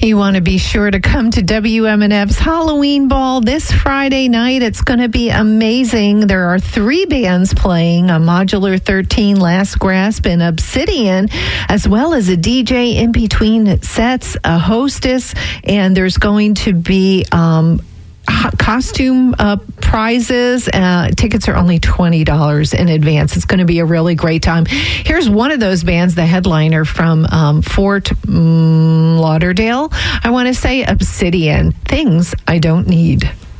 You want to be sure to come to WMNF's Halloween Ball this Friday night. It's going to be amazing. There are 3 bands playing, a Modular 13, Last Grasp, and Obsidian, as well as a DJ in between sets, a hostess, and there's going to be costume prizes. Tickets are only $20 in advance. It's going to be a really great time. Here's one of those bands, the headliner from Fort Lauderdale. I want to say Obsidian, Things I Don't Need.